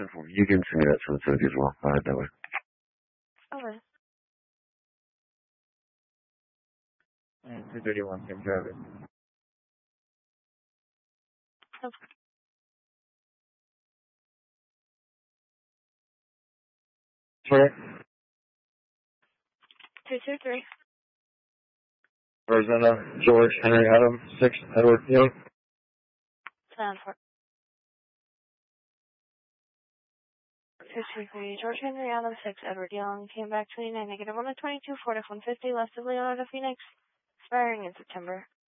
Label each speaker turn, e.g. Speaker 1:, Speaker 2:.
Speaker 1: for me. You can send me that to the city as well. All right, that way.
Speaker 2: Okay.
Speaker 1: 231 Kim Travis.
Speaker 2: Okay.
Speaker 1: Sorry?
Speaker 2: 223.
Speaker 1: Arizona, George, Henry, Adam, 6, Edward, Young.
Speaker 2: 7-4. 223. George Henry Adam 6, Edward Young. Came back 29, negative on the 22, 4 F-150, left of Leonardo Phoenix. Expiring in September.